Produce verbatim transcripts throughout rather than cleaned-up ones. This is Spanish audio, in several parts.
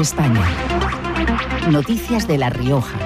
España. Noticias de La Rioja.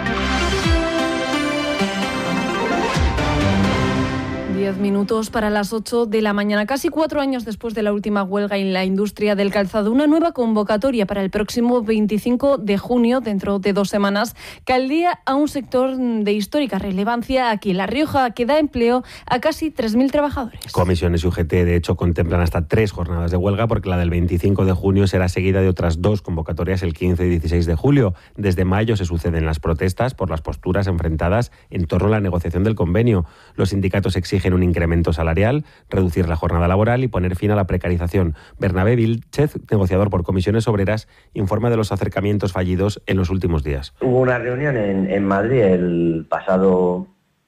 Diez minutos para las ocho de la mañana. Casi cuatro años después de la última huelga en la industria del calzado, una nueva convocatoria para el próximo veinticinco de junio, dentro de dos semanas, caldea a un sector de histórica relevancia aquí en La Rioja, que da empleo a casi tres mil trabajadores. Comisiones y U G T, de hecho, contemplan hasta tres jornadas de huelga, porque la del veinticinco de junio será seguida de otras dos convocatorias el quince y dieciséis de julio. Desde mayo se suceden las protestas por las posturas enfrentadas en torno a la negociación del convenio. Los sindicatos exigen un incremento salarial, reducir la jornada laboral y poner fin a la precarización. Bernabé Vilchez, negociador por Comisiones Obreras, informa de los acercamientos fallidos en los últimos días. Hubo una reunión en, en Madrid el pasado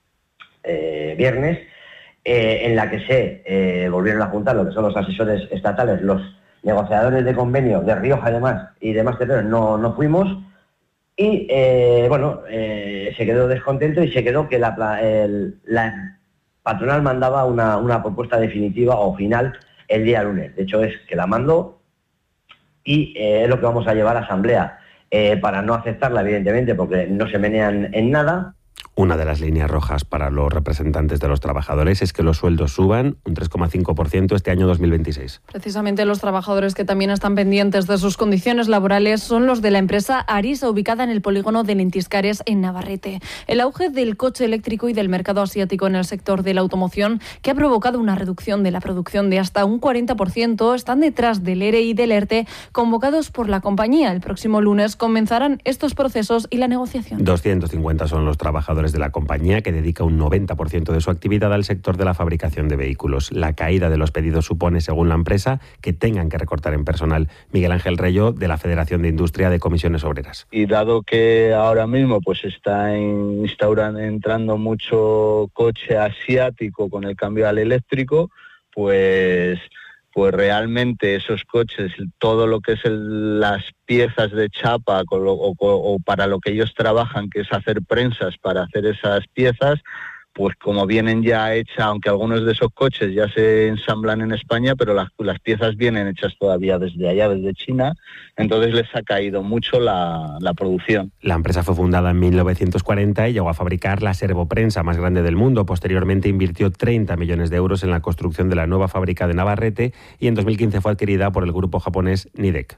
eh, viernes eh, en la que se eh, volvieron a juntar lo que son los asesores estatales, los negociadores de convenio de Rioja además y demás terrenos. No, no fuimos y eh, bueno, eh, se quedó descontento y se quedó que la, el, la patronal mandaba una, una propuesta definitiva o final el día lunes. De hecho, es que la mandó y eh, es lo que vamos a llevar a asamblea eh, para no aceptarla, evidentemente, porque no se menean en nada. Una de las líneas rojas para los representantes de los trabajadores es que los sueldos suban un tres coma cinco por ciento este año dos mil veintiséis. Precisamente los trabajadores que también están pendientes de sus condiciones laborales son los de la empresa Arisa, ubicada en el polígono de Lentiscares, en Navarrete. El auge del coche eléctrico y del mercado asiático en el sector de la automoción, que ha provocado una reducción de la producción de hasta un cuarenta por ciento, están detrás del ERE y del ERTE convocados por la compañía. El próximo lunes comenzarán estos procesos y la negociación. doscientos cincuenta son los trabajadores de la compañía, que dedica un noventa por ciento de su actividad al sector de la fabricación de vehículos. La caída de los pedidos supone, según la empresa, que tengan que recortar en personal. Miguel Ángel Reyo, de la Federación de Industria de Comisiones Obreras. Y dado que ahora mismo pues está instaurando, entrando mucho coche asiático con el cambio al eléctrico, pues... pues realmente esos coches, todo lo que es el, las piezas de chapa o, o, o para lo que ellos trabajan, que es hacer prensas para hacer esas piezas, pues como vienen ya hechas, aunque algunos de esos coches ya se ensamblan en España, pero las, las piezas vienen hechas todavía desde allá, desde China, entonces les ha caído mucho la, la producción. La empresa fue fundada en mil novecientos cuarenta y llegó a fabricar la servoprensa más grande del mundo. Posteriormente invirtió treinta millones de euros en la construcción de la nueva fábrica de Navarrete y en dos mil quince fue adquirida por el grupo japonés Nidec.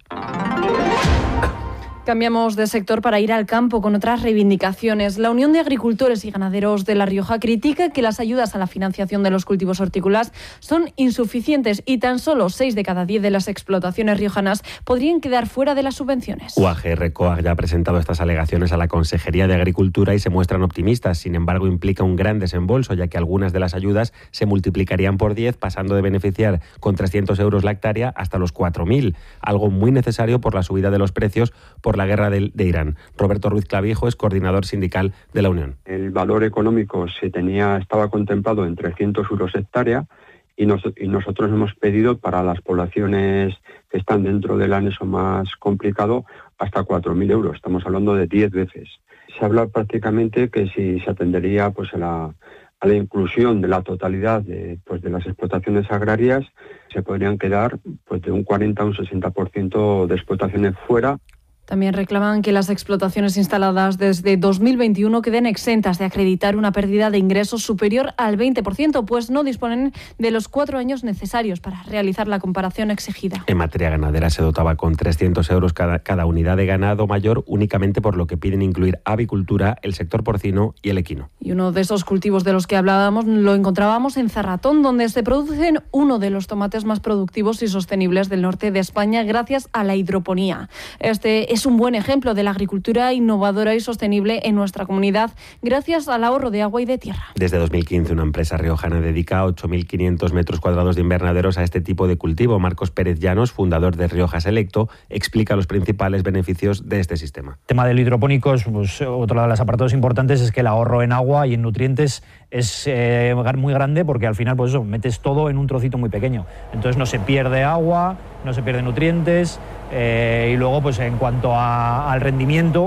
Cambiamos de sector para ir al campo con otras reivindicaciones. La Unión de Agricultores y Ganaderos de La Rioja critica que las ayudas a la financiación de los cultivos hortícolas son insuficientes y tan solo seis de cada diez de las explotaciones riojanas podrían quedar fuera de las subvenciones. U A G R COAG ya ha presentado estas alegaciones a la Consejería de Agricultura y se muestran optimistas. Sin embargo, implica un gran desembolso, ya que algunas de las ayudas se multiplicarían por diez, pasando de beneficiar con trescientos euros la hectárea hasta los cuatro mil, algo muy necesario por la subida de los precios por la guerra de, de Irán. Roberto Ruiz Clavijo es coordinador sindical de la Unión. El valor económico se tenía, estaba contemplado en trescientos euros hectárea y, nos, y nosotros hemos pedido para las poblaciones que están dentro del anexo más complicado hasta cuatro mil euros. Estamos hablando de diez veces. Se habla prácticamente que si se atendería pues a la, a la inclusión de la totalidad de, pues, de las explotaciones agrarias, se podrían quedar pues de un cuarenta a un sesenta por ciento de explotaciones fuera. También reclaman que las explotaciones instaladas desde dos mil veintiuno queden exentas de acreditar una pérdida de ingresos superior al veinte por ciento, pues no disponen de los cuatro años necesarios para realizar la comparación exigida. En materia ganadera se dotaba con trescientos euros cada, cada unidad de ganado mayor, únicamente por lo que piden incluir avicultura, el sector porcino y el equino. Y uno de esos cultivos de los que hablábamos lo encontrábamos en Zarratón, donde se producen uno de los tomates más productivos y sostenibles del norte de España gracias a la hidroponía. Este es un buen ejemplo de la agricultura innovadora y sostenible en nuestra comunidad gracias al ahorro de agua y de tierra. Desde dos mil quince una empresa riojana dedica ocho mil quinientos metros cuadrados de invernaderos a este tipo de cultivo. Marcos Pérez Llanos, fundador de Rioja Selecto, explica los principales beneficios de este sistema. El tema del hidropónico, pues, otro de los apartados importantes es que el ahorro en agua y en nutrientes es eh, muy grande, porque al final pues eso, metes todo en un trocito muy pequeño. Entonces no se pierde agua, no se pierden nutrientes eh, y luego pues en cuanto a, al rendimiento,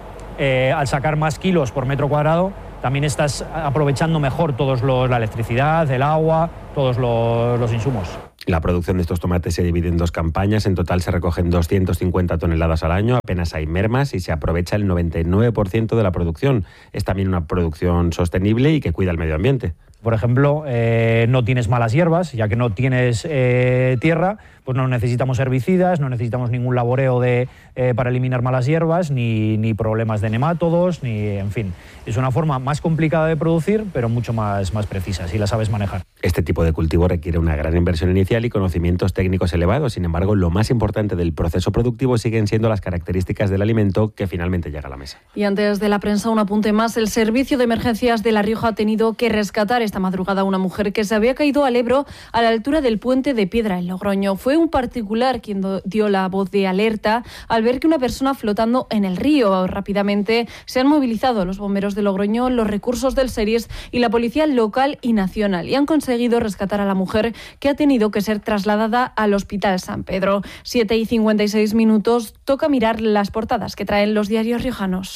eh, al sacar más kilos por metro cuadrado, también estás aprovechando mejor todos los, la electricidad, el agua, todos los, los insumos. La producción de estos tomates se divide en dos campañas. En total se recogen doscientas cincuenta toneladas al año. Apenas hay mermas y se aprovecha el noventa y nueve por ciento de la producción. Es también una producción sostenible y que cuida el medio ambiente. Por ejemplo, eh, no tienes malas hierbas, ya que no tienes eh, tierra, pues no necesitamos herbicidas, no necesitamos ningún laboreo de, eh, para eliminar malas hierbas, ni, ni problemas de nemátodos, ni, en fin. Es una forma más complicada de producir, pero mucho más, más precisa, si la sabes manejar. Este tipo de cultivo requiere una gran inversión inicial y conocimientos técnicos elevados. Sin embargo, lo más importante del proceso productivo siguen siendo las características del alimento que finalmente llega a la mesa. Y antes de la prensa, un apunte más. El Servicio de Emergencias de La Rioja ha tenido que rescatar esta madrugada a una mujer que se había caído al Ebro a la altura del puente de Piedra en Logroño. Fue un particular quien dio la voz de alerta al ver que una persona flotando en el río. Rápidamente se han movilizado los bomberos de Logroño, los recursos del SERIES y la policía local y nacional, y han conseguido rescatar a la mujer, que ha tenido que ser trasladada al Hospital San Pedro. siete y cincuenta y seis minutos, toca mirar las portadas que traen los diarios riojanos.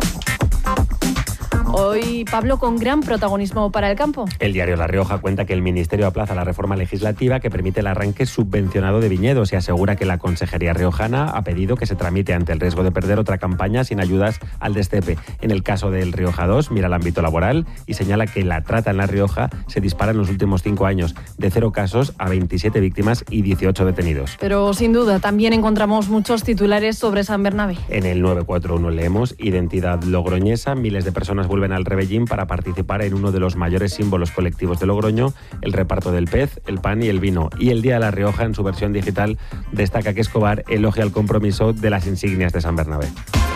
Hoy, Pablo, con gran protagonismo para el campo. El diario La Rioja cuenta que el Ministerio aplaza la reforma legislativa que permite el arranque subvencionado de viñedos y asegura que la Consejería riojana ha pedido que se tramite ante el riesgo de perder otra campaña sin ayudas al destepe. En el caso del Rioja dos, mira el ámbito laboral y señala que la trata en La Rioja se dispara en los últimos cinco años, de cero casos a veintisiete víctimas y dieciocho detenidos. Pero sin duda también encontramos muchos titulares sobre San Bernabé. En el nueve cuatro uno leemos: identidad logroñesa, miles de personas vuelven al Rebellín para participar en uno de los mayores símbolos colectivos de Logroño, el reparto del pez, el pan y el vino. Y el Día de La Rioja, en su versión digital, destaca que Escobar elogia el compromiso de las insignias de San Bernabé.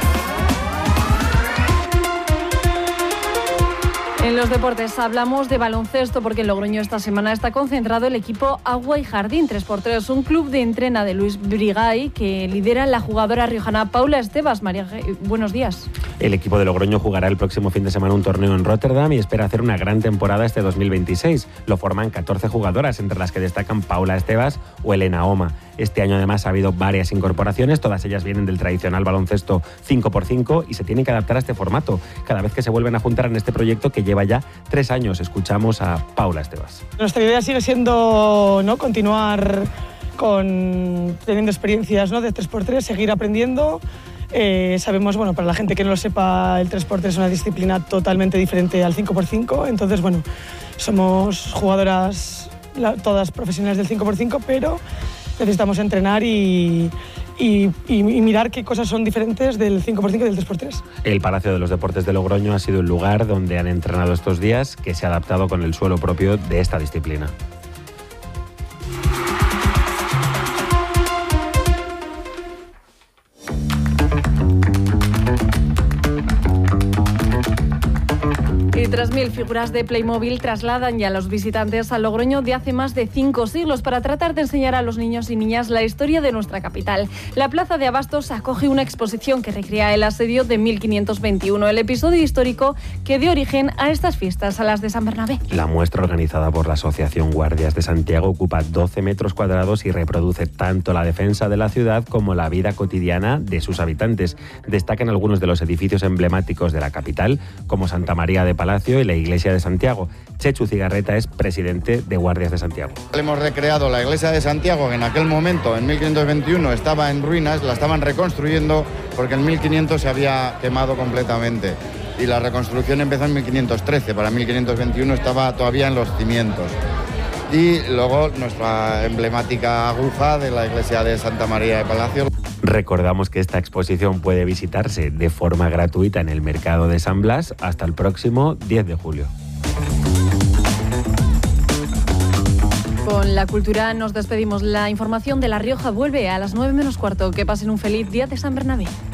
En los deportes hablamos de baloncesto, porque en Logroño esta semana está concentrado el equipo Agua y Jardín tres por tres, un club de entrena de Luis Brigay que lidera la jugadora riojana Paula Estevas. María, buenos días. El equipo de Logroño jugará el próximo fin de semana un torneo en Rotterdam y espera hacer una gran temporada este dos mil veintiséis. Lo forman catorce jugadoras, entre las que destacan Paula Estevas o Elena Oma. Este año además ha habido varias incorporaciones, todas ellas vienen del tradicional baloncesto cinco por cinco y se tienen que adaptar a este formato cada vez que se vuelven a juntar en este proyecto que lleva ya tres años. Escuchamos a Paula Estevas. Nuestra idea sigue siendo, ¿no?, continuar con, teniendo experiencias, ¿no?, de tres por tres, seguir aprendiendo. Eh, sabemos, bueno, para la gente que no lo sepa, el tres por tres es una disciplina totalmente diferente al cinco por cinco, entonces, bueno, somos jugadoras la, todas profesionales del cinco por cinco, pero necesitamos entrenar y, y, y mirar qué cosas son diferentes del cinco por cinco y del tres por tres. El Palacio de los Deportes de Logroño ha sido el lugar donde han entrenado estos días, que se ha adaptado con el suelo propio de esta disciplina. Y tres mil figuras de Playmobil trasladan ya a los visitantes a Logroño de hace más de cinco siglos para tratar de enseñar a los niños y niñas la historia de nuestra capital. La Plaza de Abastos acoge una exposición que recrea el asedio de mil quinientos veintiuno, el episodio histórico que dio origen a estas fiestas, a las de San Bernabé. La muestra, organizada por la Asociación Guardias de Santiago, ocupa doce metros cuadrados y reproduce tanto la defensa de la ciudad como la vida cotidiana de sus habitantes. Destacan algunos de los edificios emblemáticos de la capital, como Santa María de Palacio y la Iglesia de Santiago. Chechu Cigarreta es presidente de Guardias de Santiago. Hemos recreado la Iglesia de Santiago, que en aquel momento, en mil quinientos veintiuno, estaba en ruinas, la estaban reconstruyendo porque en mil quinientos se había quemado completamente. Y la reconstrucción empezó en mil quinientos trece, para mil quinientos veintiuno estaba todavía en los cimientos. Y luego nuestra emblemática aguja de la Iglesia de Santa María de Palacio. Recordamos que esta exposición puede visitarse de forma gratuita en el mercado de San Blas hasta el próximo diez de julio. Con la cultura nos despedimos. La información de La Rioja vuelve a las nueve menos cuarto. Que pasen un feliz día de San Bernabé.